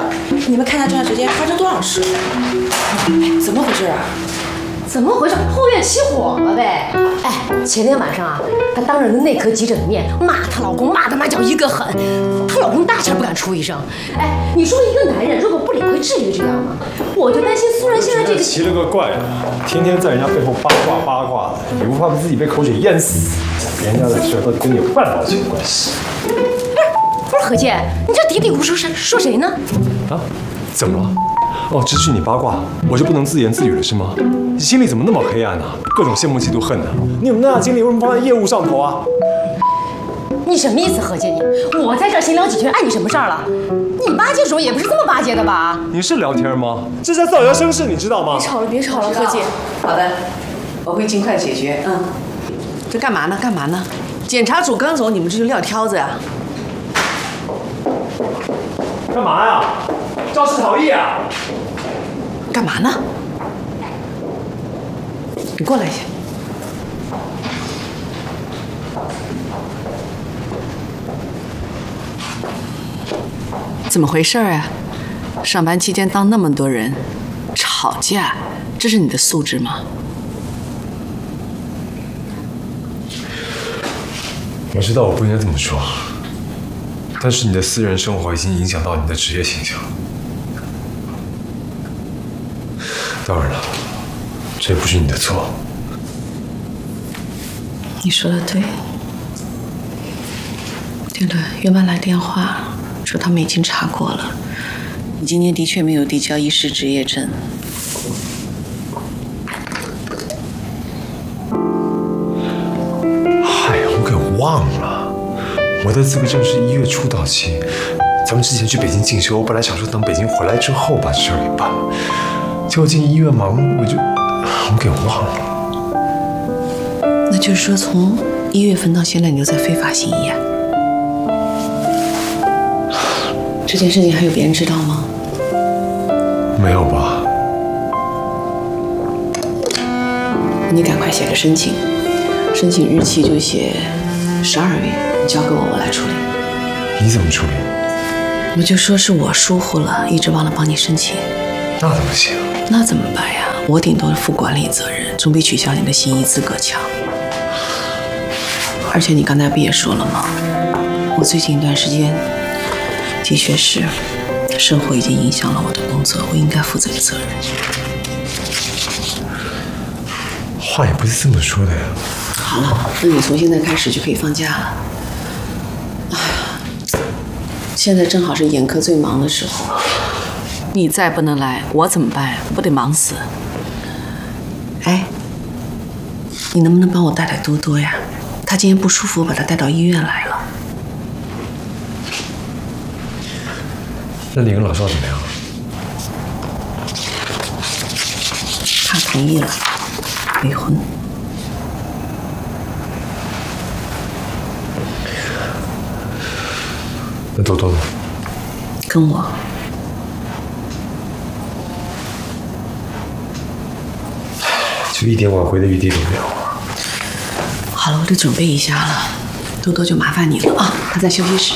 你们看他这段时间发生多少事？怎么回事啊？ 怎么回事？后院起火了呗！哎，前天晚上啊，她当着内科急诊的面骂她老公，骂他妈叫一个狠。她老公大气不敢出一声。哎，你说一个男人如果不理亏，至于这样吗？我就担心苏然现在这个奇了个怪的，天天在人家背后八卦的，也不怕自己被口水淹死。别人家的事都跟你有半毛钱关系。 不是何健，你这嘀嘀咕咕说谁呢？ 啊？怎么了？哦，只许你八卦，我就不能自言自语了是吗？你心里怎么那么黑暗呢？各种羡慕、嫉妒、恨呢？你有那样精力，为什么放在业务上头啊？ 你什么意思，何健？我在这闲聊几句，碍你什么事儿了？你巴结时候也不是这么巴结的吧？ 你是聊天吗？这在造谣生事，你知道吗？ 别吵了，何姐。 好的，我会尽快解决。这干嘛呢？检查组刚走，你们这就撂挑子呀？ 干嘛呀？肇事逃逸啊！ 干嘛呢？你过来一下。怎么回事啊？上班期间当那么多人吵架，这是你的素质吗？ 我知道我不应该这么说，但是你的私人生活已经影响到你的职业形象。当然了，这也不是你的错。 你说的对。对了，约班来电话说他们已经查过了，你今天的确没有递交医师执业证。 嗨，我给忘了，我的资格证是1月初到期。咱们之前去北京进修，我本来想说等北京回来之后把这事儿给办了，结果进医院忙，我给忘了。 那就是说，从1月份到现在，你都在非法行医啊？这件事情还有别人知道吗？ 没有吧？ 你赶快写个申请，申请日期就写12月，你交给我，我来处理。 你怎么处理？ 我就说是我疏忽了，一直忘了帮你申请。 那怎么行？ 那怎么办呀？我顶多负管理责任，总比取消你的行医资格强。而且你刚才不也说了吗？我最近一段时间的确是生活已经影响了我的工作，我应该负这个责任。 话也不是这么说的呀。 好了，那你从现在开始就可以放假了。哎呀，现在正好是眼科最忙的时候，你再不能来，我怎么办呀？不得忙死。哎，你能不能帮我带带多多呀？他今天不舒服，我把他带到医院来了。 那你跟老邵怎么样？ 他同意了，离婚。 那多多呢？ 跟我。 就一点挽回的余地都没有。 好了，我得准备一下了，多多就麻烦你了啊，他在休息室。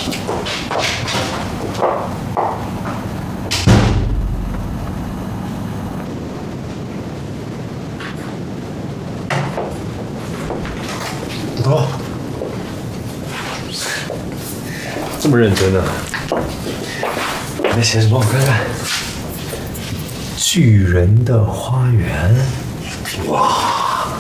多多，这么认真呢？你在写什么？我看看。巨人的花园，哇！